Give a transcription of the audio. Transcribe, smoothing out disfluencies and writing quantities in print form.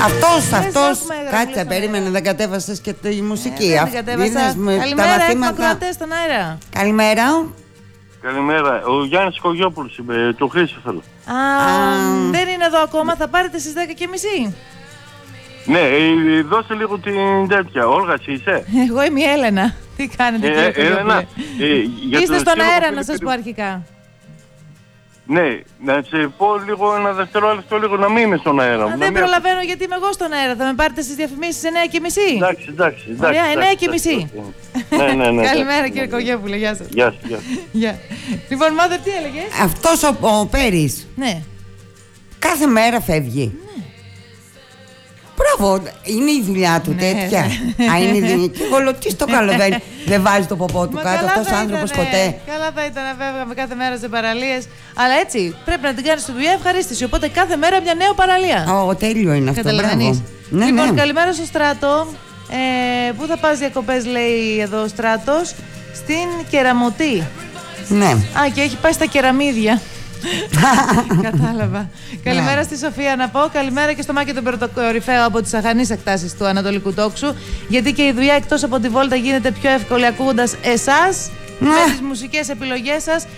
Αυτός, κάτσε, περίμενε, δεν κατέβασες και τη μουσική. Δεν κατέβασα. Καλημέρα, έχουμε ακροατές στον αέρα. Καλημέρα. Καλημέρα, ο Γιάννης Κογιόπουλος είμαι, το Χρήση θέλω. Δεν είναι εδώ ακόμα, θα πάρετε στις 10:30. Ναι, δώσε λίγο την τέτοια. Όλγα, είσαι? Εγώ είμαι η Έλενα. Τι κάνετε, κύριε Κογιόπουλε? Είστε στον αέρα, να σας πω αρχικά. Ναι, να σε πω λίγο ένα δευτερόλεπτο, λίγο να μην είμαι στον αέρα. Δεν προλαβαίνω γιατί είμαι εγώ στον αέρα. Θα με πάρετε στις διαφημίσεις 9:30. Εντάξει. Ωραία, 9:30. Ναι. Καλημέρα, κύριε Κογιόπουλε, γεια σας. Γεια. Λοιπόν, Μάδερ, τι έλεγες? Αυτός ο Πέρης. Ναι. Κάθε μέρα φεύγει. Μπράβο, είναι η δουλειά του τέτοια. Είναι η δουλειά. Και εγώ λέω, τι στο καλό δεν βάζει το ποπό του κάτω αυτός ο άνθρωπος ποτέ. Καλά θα ήταν να φεύγαμε κάθε μέρα σε παραλίες. Αλλά έτσι πρέπει να την κάνεις τη δουλειά ευχαρίστηση. Οπότε κάθε μέρα μια νέα παραλία. Τέλειο είναι αυτό. Καταλαβαίνεις. Λοιπόν, καλημέρα στο Στράτο. Πού θα πας διακοπές, λέει εδώ ο Στράτος? Στην Κεραμωτή. Ναι. Και έχει πάει στα κεραμίδια. Κατάλαβα. Καλημέρα στη Σοφία να πω. Καλημέρα και στο Μάκη τον Πρωτοκορυφαίο από τις αχανείς εκτάσεις του Ανατολικού Τόξου. Γιατί και η δουλειά εκτός από τη βόλτα γίνεται πιο εύκολη ακούγοντας εσάς με τις μουσικές επιλογές σας.